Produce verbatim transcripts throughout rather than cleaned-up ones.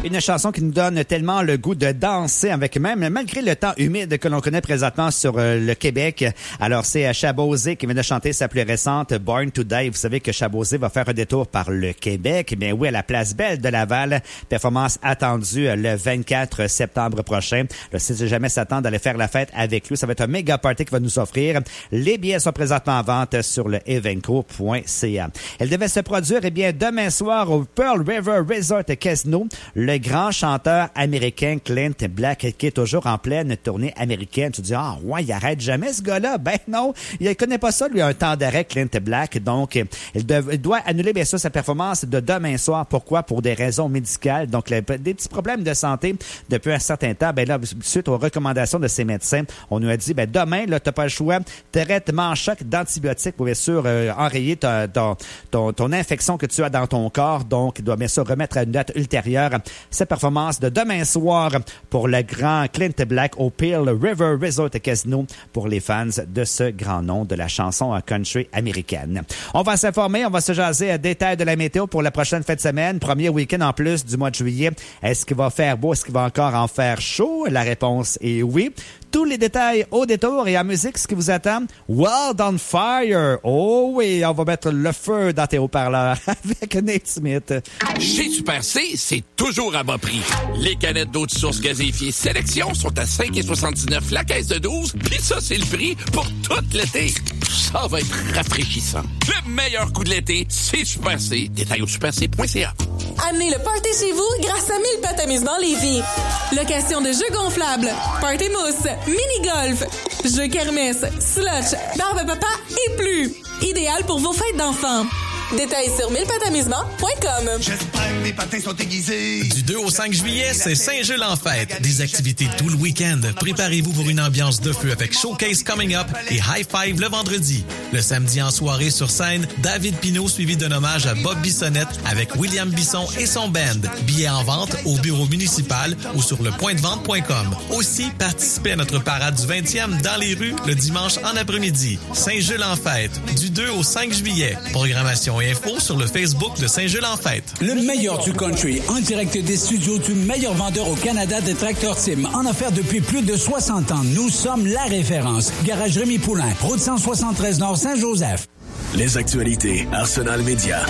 Une chanson qui nous donne tellement le goût de danser avec même, malgré le temps humide que l'on connaît présentement sur euh, le Québec. Alors, c'est Chaboisé qui vient de chanter sa plus récente Born to Die. Vous savez que Chaboisé va faire un détour par le Québec. Bien oui, à la Place Belle de Laval. Performance attendue le vingt-quatre septembre prochain. Là, si jamais s'attend d'aller faire la fête avec lui, ça va être un méga party qu'il va nous offrir. Les billets sont présentement en vente sur le evenco point c a. Elle devait se produire, eh bien, demain soir au Pearl River Resort Casino. Le grand chanteur américain Clint Black qui est toujours en pleine tournée américaine. Tu dis, ah ouais, il arrête jamais ce gars-là. Ben non, il connaît pas ça, lui, un temps d'arrêt, Clint Black. Donc, il, de, il doit annuler bien sûr sa performance de demain soir. Pourquoi? Pour des raisons médicales. Donc, les, des petits problèmes de santé depuis un certain temps. Ben là, suite aux recommandations de ses médecins, on nous a dit, ben demain, là, t'as pas le choix. Traitement choc d'antibiotiques pour bien sûr euh, enrayer ta, ta, ton, ton infection que tu as dans ton corps. Donc, il doit bien sûr remettre à une date ultérieure cette performance de demain soir pour le grand Clint Black au Pearl River Resort Casino pour les fans de ce grand nom de la chanson country américaine. On va s'informer, on va se jaser à détail de la météo pour la prochaine fin de semaine. Premier week-end en plus du mois de juillet. Est-ce qu'il va faire beau? Est-ce qu'il va encore en faire chaud? La réponse est oui. Tous les détails au détour et en musique, ce qui vous attend, Wild on Fire. Oh oui, on va mettre le feu dans tes haut-parleurs avec Nate Smith. Chez Super C, c'est toujours à bas prix. Les canettes d'eau de source gazéifiée Sélection sont à cinq virgule soixante-dix-neuf la caisse de douze, puis ça, c'est le prix pour tout l'été. Ça va être rafraîchissant. Le meilleur coup de l'été, c'est Super C. Détail au super c point c a. Amenez le party chez vous grâce à mille Pattes Amusement Lévis. Location de jeux gonflables, party mousse, mini-golf, jeux kermesse, slush, barbe à papa et plus. Idéal pour vos fêtes d'enfants. Détails sur mille pattes amusement point com. J'espère que mes patins sont aiguisés. Du deux au cinq juillet, c'est Saint-Jules en fête. Des activités tout le week-end. Préparez-vous pour une ambiance de feu avec Showcase Coming Up et High Five le vendredi. Le samedi en soirée sur scène, David Pinault suivi d'un hommage à Bob Bissonnette avec William Bisson et son band. Billets en vente au bureau municipal ou sur le point de vente point com. Aussi, participez à notre parade du vingtième dans les rues le dimanche en après-midi. Saint-Jules en fête, du deux au cinq juillet. Programmation et info sur le Facebook de Saint-Jules en fête. Le meilleur du country, en direct des studios du meilleur vendeur au Canada de Tracteur Tim, en affaires depuis plus de soixante ans. Nous sommes la référence. Garage Rémi Poulain, route cent soixante-treize Nord Saint-Joseph. Les actualités, Arsenal Média.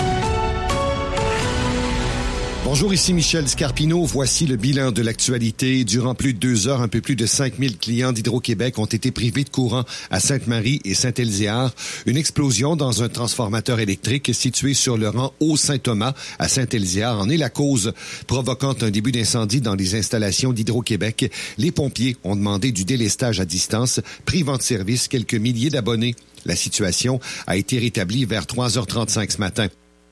Bonjour, ici Michel Scarpino. Voici le bilan de l'actualité. Durant plus de deux heures, un peu plus de cinq mille clients d'Hydro-Québec ont été privés de courant à Sainte-Marie et Saint-Élzéard. Une explosion dans un transformateur électrique situé sur le rang Haut-Saint-Thomas à Saint-Élzéard en est la cause, provoquant un début d'incendie dans les installations d'Hydro-Québec. Les pompiers ont demandé du délestage à distance, privant de service quelques milliers d'abonnés. La situation a été rétablie vers trois heures trente-cinq ce matin.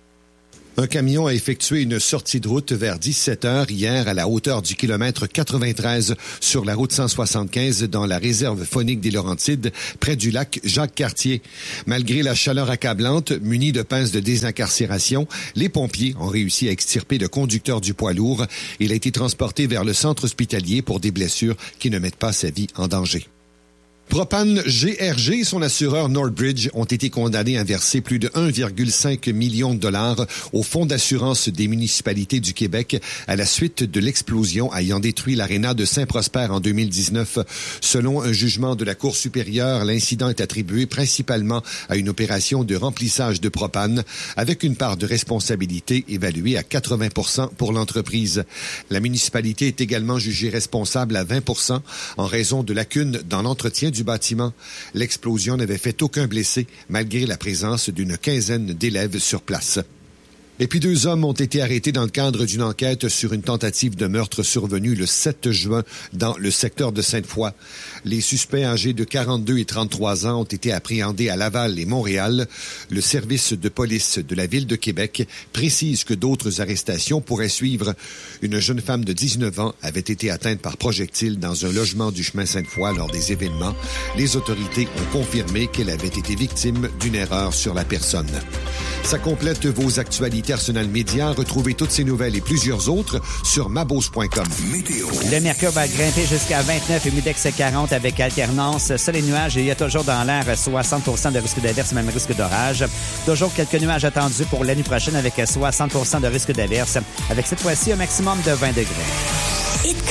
Un camion a effectué une sortie de route vers dix-sept heures hier à la hauteur du kilomètre quatre-vingt-treize sur la route cent soixante-quinze dans la réserve faunique des Laurentides, près du lac Jacques-Cartier. Malgré la chaleur accablante, munis de pinces de désincarcération, les pompiers ont réussi à extirper le conducteur du poids lourd. Il a été transporté vers le centre hospitalier pour des blessures qui ne mettent pas sa vie en danger. Propane G R G et son assureur Northbridge ont été condamnés à verser plus de un virgule cinq million de dollars au Fonds d'assurance des municipalités du Québec à la suite de l'explosion ayant détruit l'aréna de Saint-Prosper en deux mille dix-neuf. Selon un jugement de la Cour supérieure, l'incident est attribué principalement à une opération de remplissage de propane avec une part de responsabilité évaluée à quatre-vingts pour cent pour l'entreprise. La municipalité est également jugée responsable à vingt pour cent en raison de lacunes dans l'entretien du bâtiment. L'explosion n'avait fait aucun blessé, malgré la présence d'une quinzaine d'élèves sur place. Et puis deux hommes ont été arrêtés dans le cadre d'une enquête sur une tentative de meurtre survenue le sept juin dans le secteur de Sainte-Foy. Les suspects âgés de quarante-deux et trente-trois ans ont été appréhendés à Laval et Montréal. Le service de police de la Ville de Québec précise que d'autres arrestations pourraient suivre. Une jeune femme de dix-neuf ans avait été atteinte par projectile dans un logement du chemin Sainte-Foy lors des événements. Les autorités ont confirmé qu'elle avait été victime d'une erreur sur la personne. Ça complète vos actualités l'actualité Arsenal Média. Retrouvez toutes ces nouvelles et plusieurs autres sur mabose point com. Météo. Le mercure va grimper jusqu'à vingt-neuf, humidex quarante avec alternance. Sol et nuages, il y a toujours dans l'air soixante pour cent de risque d'averse, même risque d'orage. Toujours quelques nuages attendus pour l'année prochaine avec soixante pour cent de risque d'averse. Avec cette fois-ci un maximum de vingt degrés.